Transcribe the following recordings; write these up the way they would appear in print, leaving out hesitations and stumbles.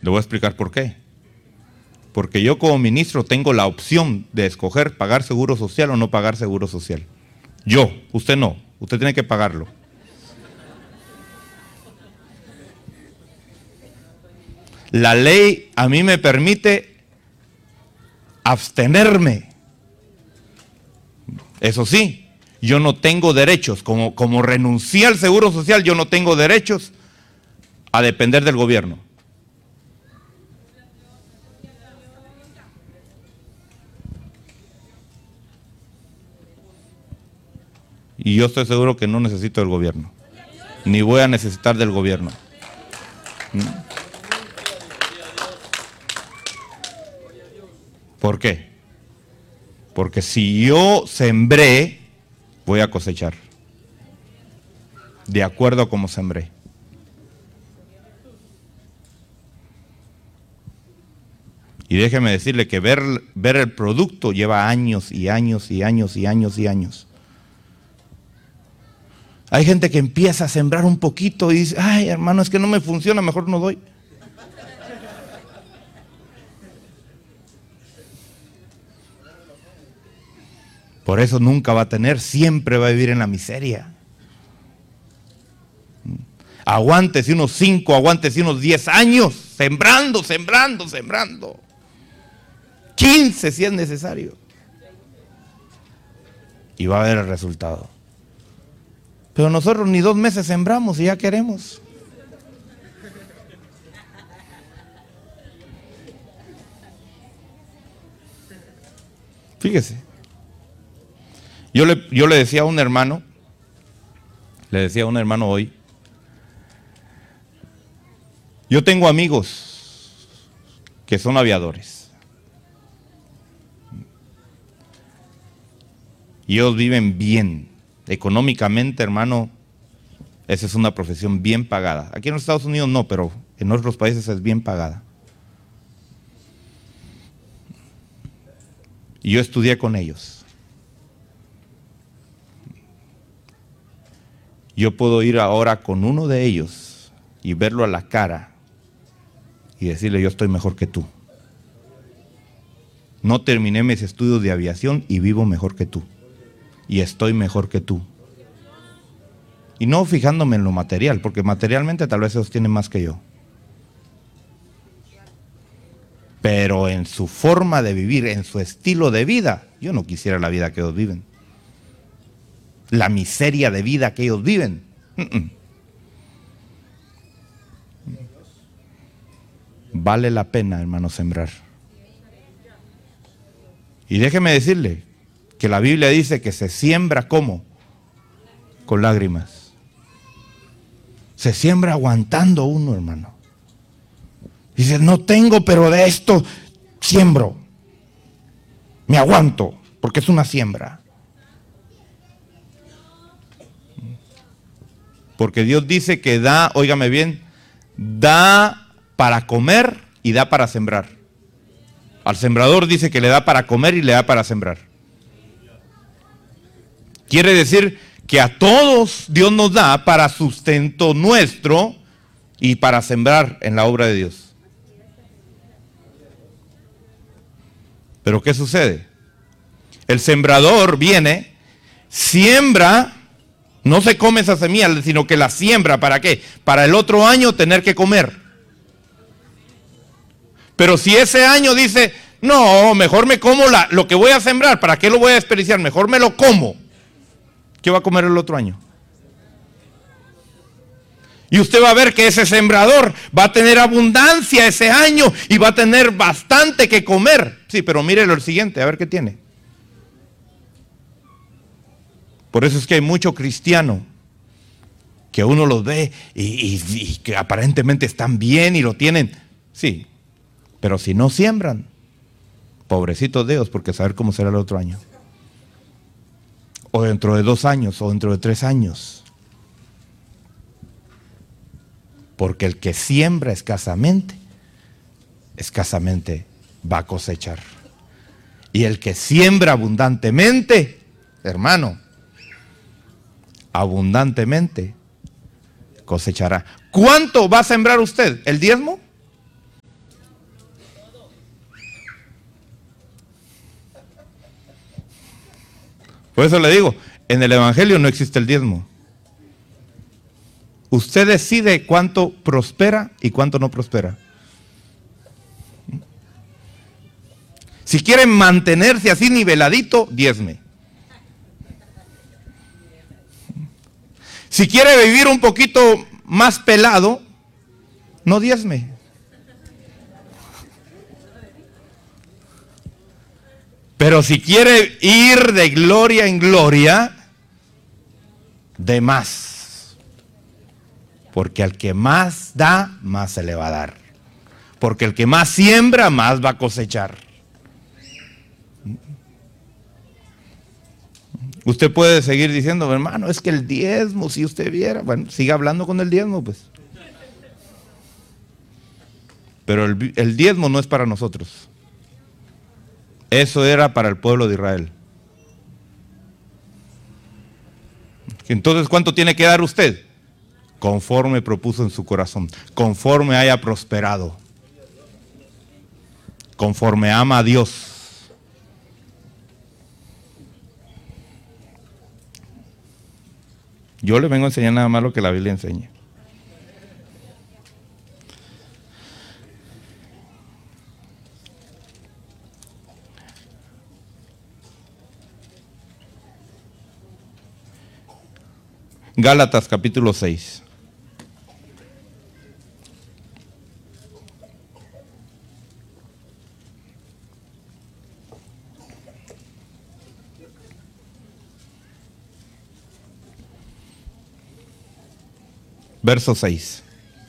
Le voy a explicar por qué. Porque yo como ministro tengo la opción de escoger pagar seguro social o no pagar seguro social. Yo, usted no, usted tiene que pagarlo. La ley a mí me permite abstenerme. Eso sí, yo no tengo derechos. Como renuncié al seguro social, yo no tengo derechos a depender del gobierno. Y yo estoy seguro que no necesito del gobierno, ni voy a necesitar del gobierno. ¿Por qué? Porque si yo sembré, voy a cosechar, de acuerdo a cómo sembré. Y déjeme decirle que ver el producto lleva años y años y años y años y años. Hay gente que empieza a sembrar un poquito y dice, ay hermano, es que no me funciona, mejor no doy. Por eso nunca va a tener, siempre va a vivir en la miseria. Aguántese unos 5, aguántese unos 10 años, sembrando, sembrando, sembrando. 15 si es necesario. Y va a haber el resultado. Pero nosotros ni 2 meses sembramos y ya queremos. Fíjese. Yo le decía a un hermano, hoy, yo tengo amigos que son aviadores. Y ellos viven bien. Económicamente, hermano, esa es una profesión bien pagada. Aquí en los Estados Unidos no, pero en otros países es bien pagada. Y yo estudié con ellos. Yo puedo ir ahora con uno de ellos y verlo a la cara y decirle, yo estoy mejor que tú. No terminé mis estudios de aviación y vivo mejor que tú. Y estoy mejor que tú. Y no fijándome en lo material, porque materialmente tal vez ellos tienen más que yo. Pero en su forma de vivir, en su estilo de vida, yo no quisiera la vida que ellos viven. La miseria de vida que ellos viven. Vale la pena, hermano, sembrar. Y déjeme decirle que la Biblia dice que se siembra ¿cómo? Con lágrimas. Se siembra aguantando uno, hermano. Dice, no tengo, pero de esto siembro. Me aguanto, porque es una siembra. Porque Dios dice que da, óigame bien, da para comer y da para sembrar. Al sembrador dice que le da para comer y le da para sembrar. Quiere decir que a todos Dios nos da para sustento nuestro y para sembrar en la obra de Dios. Pero ¿qué sucede? El sembrador viene, siembra, no se come esa semilla, sino que la siembra. ¿Para qué? Para el otro año tener que comer. Pero si ese año dice, no, mejor me como lo que voy a sembrar, ¿para qué lo voy a desperdiciar? Mejor me lo como. ¿Qué va a comer el otro año? Y usted va a ver que ese sembrador va a tener abundancia ese año y va a tener bastante que comer. Sí, pero mírelo el siguiente, a ver qué tiene. Por eso es que hay mucho cristiano que uno los ve y que aparentemente están bien y lo tienen. Sí, pero si no siembran, pobrecitos de ellos, porque saber cómo será el otro año. O dentro de 2 años, o dentro de 3 años. Porque el que siembra escasamente va a cosechar. Y el que siembra abundantemente, hermano, abundantemente cosechará. ¿Cuánto va a sembrar usted? ¿El diezmo? Por eso le digo, en el Evangelio no existe el diezmo. Usted decide cuánto prospera y cuánto no prospera. Si quiere mantenerse así niveladito, diezme. Si quiere vivir un poquito más pelado, no diezme. Pero si quiere ir de gloria en gloria, de más. Porque al que más da, más se le va a dar. Porque el que más siembra, más va a cosechar. Usted puede seguir diciendo, hermano, es que el diezmo, si usted viera, bueno, siga hablando con el diezmo, pues. Pero el diezmo no es para nosotros. Eso era para el pueblo de Israel. Entonces, ¿cuánto tiene que dar usted? Conforme propuso en su corazón, conforme haya prosperado, conforme ama a Dios. Yo le vengo a enseñar nada más lo que la Biblia enseña. Gálatas capítulo 6. Verso 6.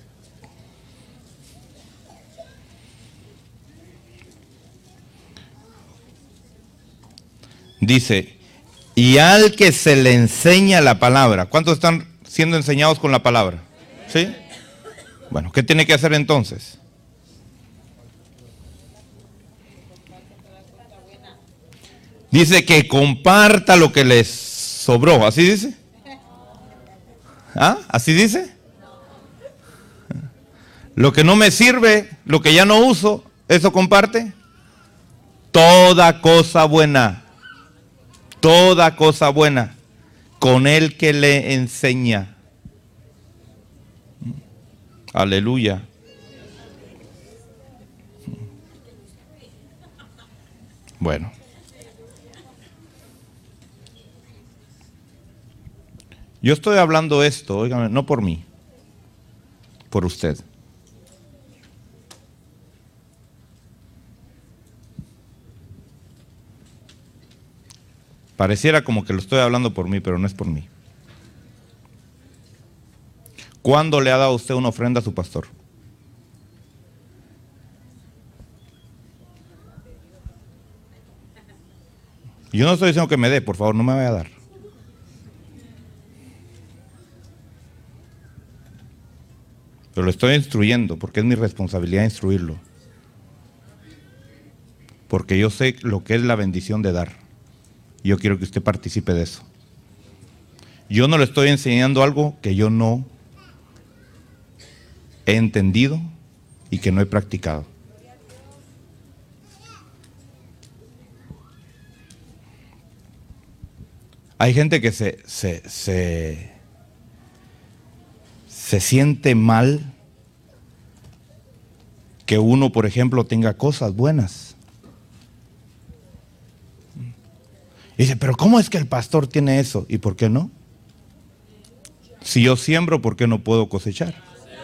Dice, y al que se le enseña la palabra. ¿Cuántos están siendo enseñados con la palabra? ¿Sí? Bueno, ¿qué tiene que hacer entonces? Dice que comparta lo que les sobró. ¿Así dice? ¿Ah? ¿Así dice? Lo que no me sirve, lo que ya no uso, ¿eso comparte? Toda cosa buena con el que le enseña. Aleluya. Bueno. Yo estoy hablando esto, óigame, no por mí, por usted. Pareciera como que lo estoy hablando por mí, pero no es por mí. ¿Cuándo le ha dado usted una ofrenda a su pastor? Yo no estoy diciendo que me dé, por favor, no me vaya a dar. Pero lo estoy instruyendo, porque es mi responsabilidad instruirlo. Porque yo sé lo que es la bendición de dar. Yo quiero que usted participe de eso. Yo no le estoy enseñando algo que yo no he entendido y que no he practicado. Hay gente que se siente mal que uno, por ejemplo, tenga cosas buenas. Y dice, pero ¿cómo es que el pastor tiene eso? ¿Y por qué no? Si yo siembro, ¿por qué no puedo cosechar?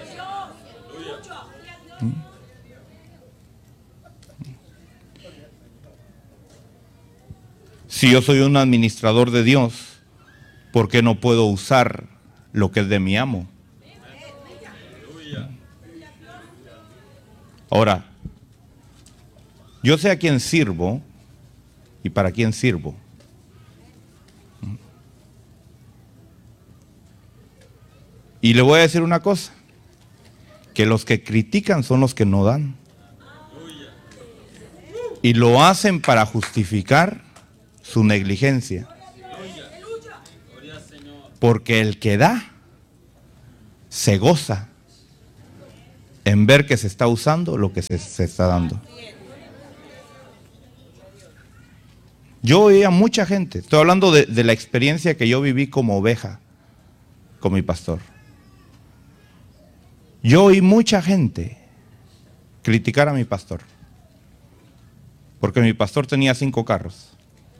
Si yo soy un administrador de Dios, ¿por qué no puedo usar lo que es de mi amo? Ahora, yo sé a quién sirvo y para quién sirvo. Y le voy a decir una cosa, que los que critican son los que no dan. Y lo hacen para justificar su negligencia. Porque el que da, se goza en ver que se está usando lo que se está dando. Yo oía mucha gente, estoy hablando de la experiencia que yo viví como oveja con mi pastor. Yo oí mucha gente criticar a mi pastor, porque mi pastor tenía 5 carros.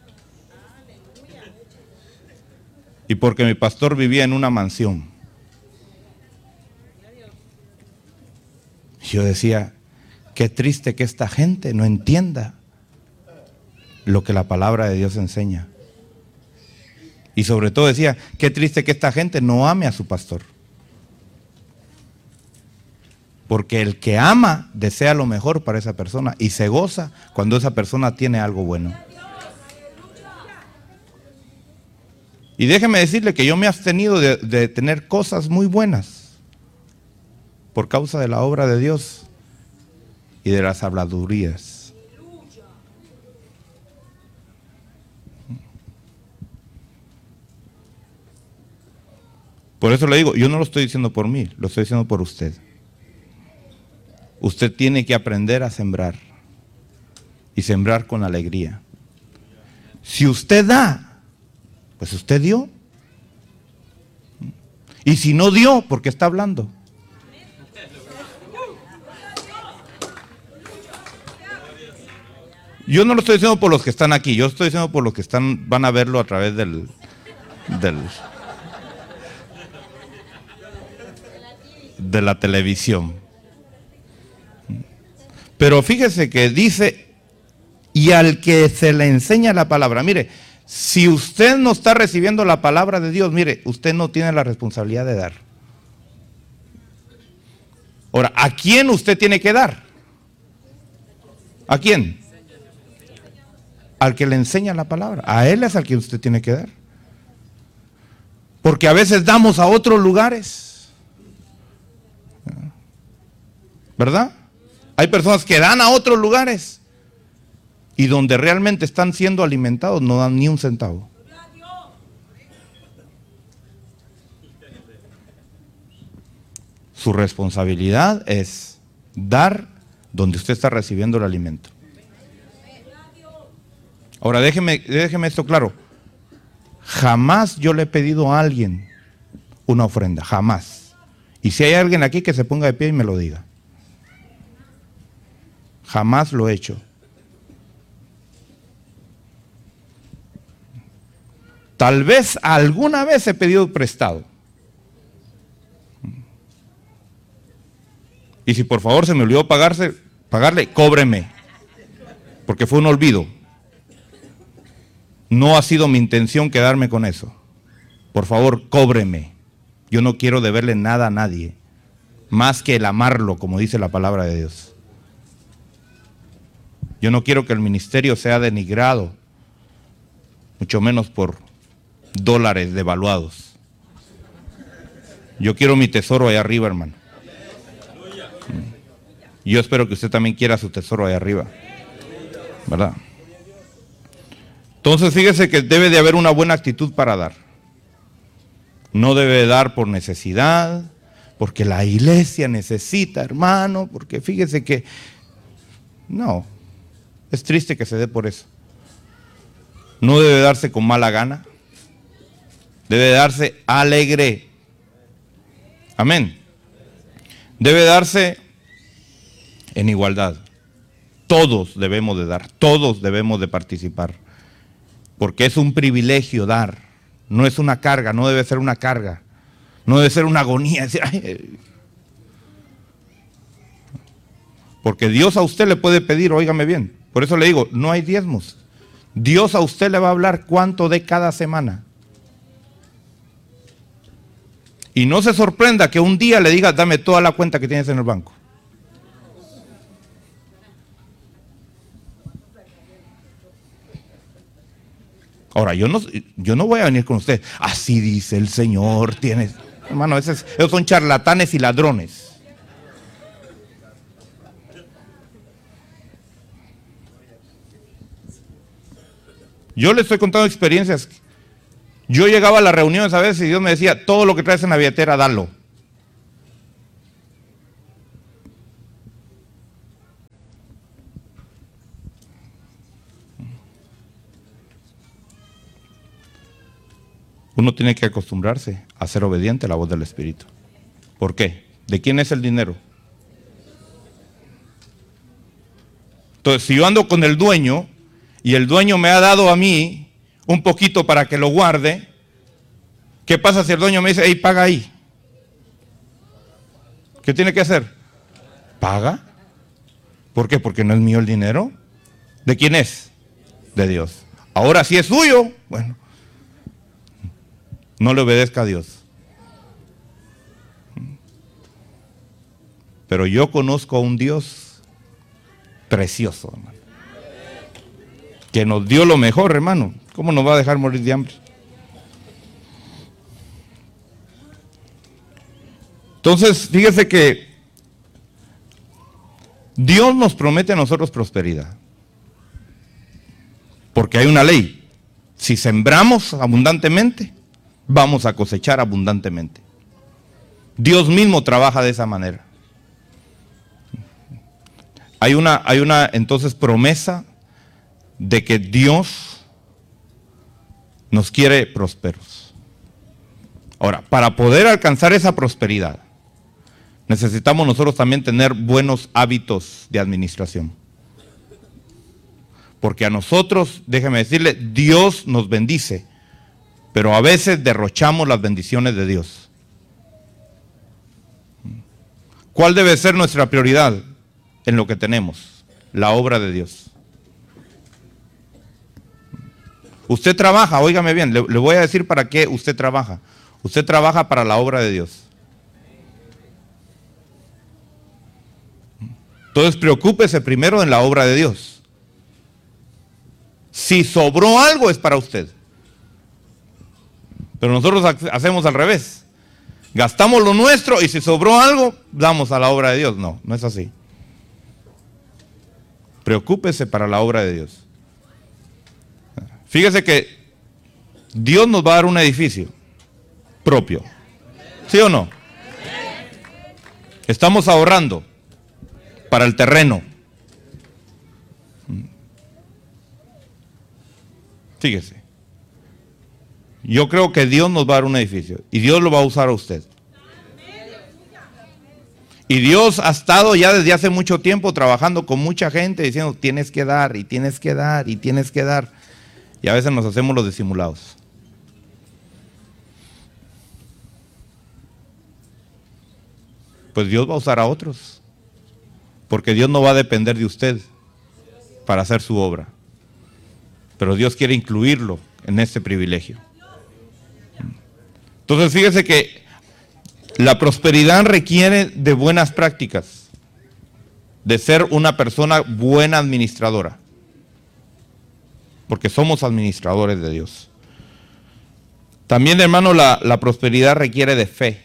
Y porque mi pastor vivía en una mansión. Yo decía, qué triste que esta gente no entienda lo que la palabra de Dios enseña. Y sobre todo decía, qué triste que esta gente no ame a su pastor. Porque el que ama desea lo mejor para esa persona y se goza cuando esa persona tiene algo bueno. Y déjeme decirle que yo me he abstenido de tener cosas muy buenas por causa de la obra de Dios y de las habladurías. Por eso le digo, yo no lo estoy diciendo por mí, lo estoy diciendo por usted. Usted tiene que aprender a sembrar y sembrar con alegría. Si usted da, pues usted dio. Y si no dio, ¿por qué está hablando? Yo no lo estoy diciendo por los que están aquí, yo estoy diciendo por los que van a verlo a través de la televisión. Pero fíjese que dice, y al que se le enseña la palabra, mire, si usted no está recibiendo la palabra de Dios, mire, usted no tiene la responsabilidad de dar. Ahora, ¿a quién usted tiene que dar? ¿A quién? Al que le enseña la palabra. A él es al que usted tiene que dar. Porque a veces damos a otros lugares. ¿Verdad? Hay personas que dan a otros lugares. Y donde realmente están siendo alimentados no dan ni un centavo. Su responsabilidad es dar donde usted está recibiendo el alimento. Ahora déjeme esto claro. Jamás yo le he pedido a alguien una ofrenda, jamás. Y si hay alguien aquí que se ponga de pie y me lo diga. Jamás lo he hecho. Tal vez alguna vez he pedido prestado. Y si por favor se me olvidó pagarle, cóbreme. Porque fue un olvido. No ha sido mi intención quedarme con eso. Por favor, cóbreme. Yo no quiero deberle nada a nadie. Más que el amarlo, como dice la palabra de Dios. Yo no quiero que el ministerio sea denigrado. Mucho menos por dólares devaluados. Yo quiero mi tesoro allá arriba, hermano. Yo espero que usted también quiera su tesoro allá arriba, ¿verdad? Entonces fíjese que debe de haber una buena actitud para dar. No debe dar por necesidad, porque la iglesia necesita, hermano, porque fíjese que no, es triste que se dé por eso. No debe darse con mala gana. Debe darse alegre. Amén. Debe darse en igualdad. Todos debemos de dar, todos debemos de participar. Porque es un privilegio dar. No es una carga, no debe ser una carga. No debe ser una agonía. Decir, ay. Porque Dios a usted le puede pedir, óigame bien. Por eso le digo, no hay diezmos. Dios a usted le va a hablar cuánto de cada semana. Y no se sorprenda que un día le diga, dame toda la cuenta que tienes en el banco. Ahora, yo no voy a venir con usted. Así dice el Señor. Tienes, hermano, esos son charlatanes y ladrones. Yo le estoy contando experiencias. Yo llegaba a las reuniones a veces y Dios me decía, todo lo que traes en la billetera, dalo. Uno tiene que acostumbrarse a ser obediente a la voz del Espíritu. ¿Por qué? ¿De quién es el dinero? Entonces, si yo ando con el dueño y el dueño me ha dado a mí un poquito para que lo guarde, ¿qué pasa si el dueño me dice, hey, paga ahí? ¿Qué tiene que hacer? ¿Paga? ¿Por qué? Porque no es mío el dinero. ¿De quién es? De Dios. Ahora si es suyo, bueno, no le obedezca a Dios. Pero yo conozco a un Dios precioso, hermano, que nos dio lo mejor, hermano. ¿Cómo nos va a dejar morir de hambre? Entonces, fíjese que Dios nos promete a nosotros prosperidad. Porque hay una ley. Si sembramos abundantemente, vamos a cosechar abundantemente. Dios mismo trabaja de esa manera. Hay una entonces promesa de que Dios nos quiere prósperos. Ahora, para poder alcanzar esa prosperidad, necesitamos nosotros también tener buenos hábitos de administración. Porque a nosotros, déjeme decirle, Dios nos bendice, pero a veces derrochamos las bendiciones de Dios. ¿Cuál debe ser nuestra prioridad en lo que tenemos? La obra de Dios. Usted trabaja, óigame bien, le voy a decir para qué usted trabaja. Usted trabaja para la obra de Dios. Entonces preocúpese primero en la obra de Dios. Si sobró algo es para usted. Pero nosotros hacemos al revés. Gastamos lo nuestro y si sobró algo, damos a la obra de Dios. No, no es así. Preocúpese para la obra de Dios. Fíjese que Dios nos va a dar un edificio propio. ¿Sí o no? Estamos ahorrando para el terreno. Fíjese. Yo creo que Dios nos va a dar un edificio y Dios lo va a usar a usted. Y Dios ha estado ya desde hace mucho tiempo trabajando con mucha gente diciendo tienes que dar y tienes que dar y tienes que dar. Y a veces nos hacemos los disimulados. Pues Dios va a usar a otros. Porque Dios no va a depender de usted para hacer su obra. Pero Dios quiere incluirlo en este privilegio. Entonces fíjese que la prosperidad requiere de buenas prácticas, de ser una persona buena administradora, porque somos administradores de Dios. También, hermano, la prosperidad requiere de fe.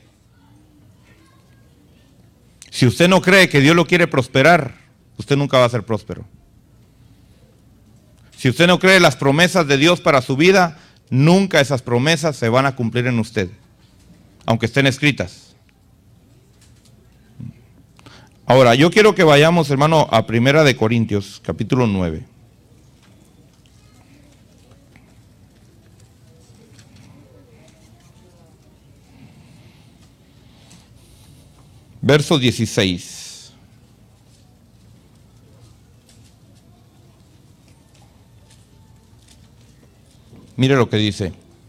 Si usted no cree que Dios lo quiere prosperar, usted nunca va a ser próspero. Si usted no cree en las promesas de Dios para su vida, nunca esas promesas se van a cumplir en usted, aunque estén escritas. Ahora, yo quiero que vayamos, hermano, a 1 Corintios, capítulo 9. Verso 16. Mire lo que dice.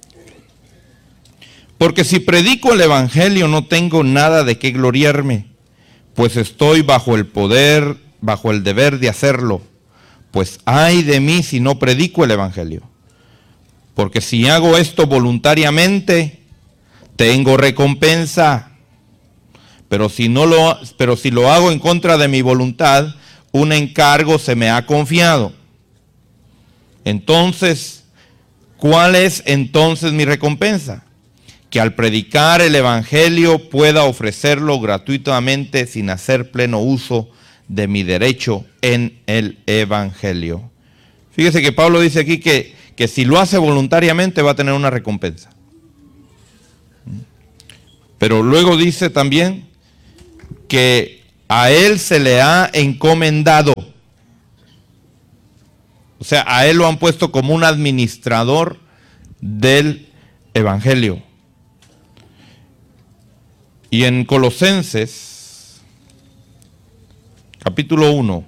Porque si predico el evangelio no tengo nada de qué gloriarme, pues estoy bajo el poder, bajo el deber de hacerlo. Pues ay de mí si no predico el evangelio. Porque si hago esto voluntariamente, tengo recompensa. Pero si lo hago en contra de mi voluntad, un encargo se me ha confiado. Entonces, ¿cuál es entonces mi recompensa? Que al predicar el evangelio pueda ofrecerlo gratuitamente sin hacer pleno uso de mi derecho en el evangelio. Fíjese que Pablo dice aquí que si lo hace voluntariamente va a tener una recompensa. Pero luego dice también que a él se le ha encomendado. O sea, a él lo han puesto como un administrador del evangelio. Y en Colosenses, capítulo 1,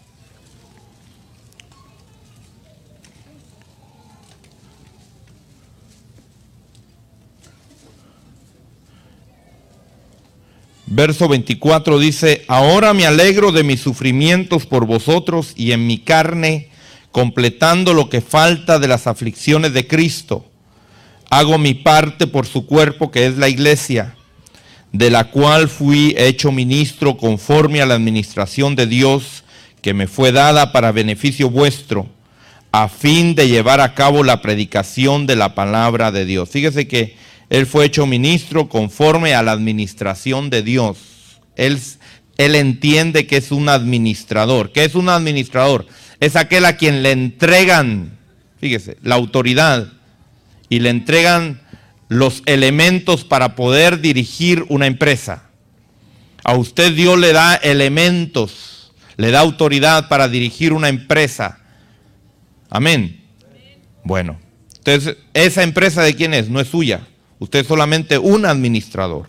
verso 24 dice: ahora me alegro de mis sufrimientos por vosotros y en mi carne, completando lo que falta de las aflicciones de Cristo, hago mi parte por su cuerpo, que es la iglesia, de la cual fui hecho ministro conforme a la administración de Dios que me fue dada para beneficio vuestro, a fin de llevar a cabo la predicación de la palabra de Dios. Fíjese que él fue hecho ministro conforme a la administración de Dios. Él entiende que es un administrador. ¿Qué es un administrador? Es aquel a quien le entregan, fíjese, la autoridad y le entregan los elementos para poder dirigir una empresa. A usted Dios le da elementos, le da autoridad para dirigir una empresa. Amén. Bueno, entonces, ¿esa empresa de quién es? No es suya. Usted es solamente un administrador.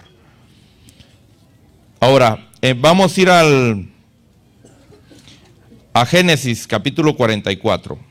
Ahora, vamos a ir a Génesis capítulo 44.